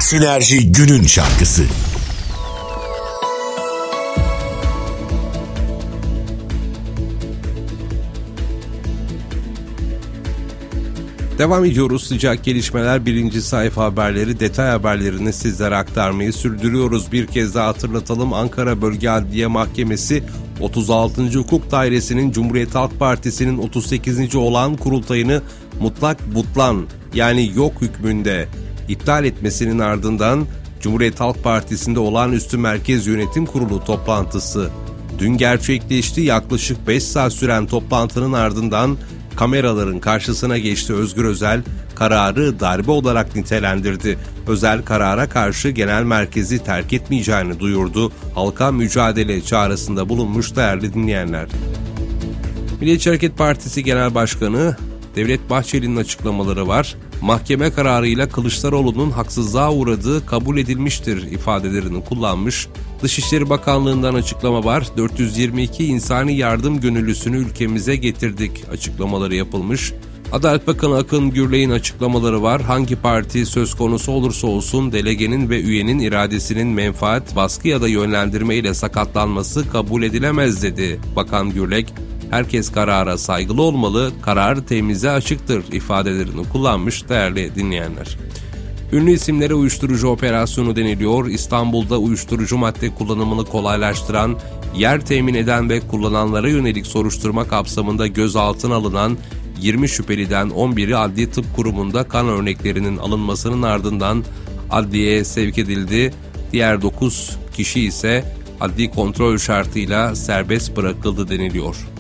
Sinerji günün şarkısı. Devam ediyoruz. Sıcak gelişmeler, birinci sayfa haberleri, detay haberlerini sizlere aktarmayı sürdürüyoruz. Bir kez daha hatırlatalım. Ankara Bölge Adliye Mahkemesi 36. Hukuk Dairesi'nin Cumhuriyet Halk Partisi'nin 38. olağan kurultayını mutlak butlan yani yok hükmünde iptal etmesinin ardından Cumhuriyet Halk Partisi'nde olağanüstü Merkez Yönetim Kurulu toplantısı dün gerçekleşti. Yaklaşık 5 saat süren toplantının ardından kameraların karşısına geçti. Özgür Özel kararı darbe olarak nitelendirdi. Özel karara karşı genel merkezi terk etmeyeceğini duyurdu. Halka mücadele çağrısında bulunmuş değerli dinleyenler. Milliyetçi Hareket Partisi Genel Başkanı Devlet Bahçeli'nin açıklamaları var. Mahkeme kararıyla Kılıçdaroğlu'nun haksızlığa uğradığı kabul edilmiştir ifadelerini kullanmış. Dışişleri Bakanlığı'ndan açıklama var. 422 insani yardım gönüllüsünü ülkemize getirdik açıklamaları yapılmış. Adalet Bakanı Akın Gürley'in açıklamaları var. Hangi parti söz konusu olursa olsun delegenin ve üyenin iradesinin menfaat, baskı ya da yönlendirme ile sakatlanması kabul edilemez dedi Bakan Gürlek. Herkes karara saygılı olmalı, karar temize açıktır ifadelerini kullanmış değerli dinleyenler. Ünlü isimlere uyuşturucu operasyonu deniliyor. İstanbul'da uyuşturucu madde kullanımını kolaylaştıran, yer temin eden ve kullananlara yönelik soruşturma kapsamında gözaltına alınan 20 şüpheliden 11'i Adli Tıp Kurumu'nda kan örneklerinin alınmasının ardından adliyeye sevk edildi. Diğer 9 kişi ise adli kontrol şartıyla serbest bırakıldı deniliyor.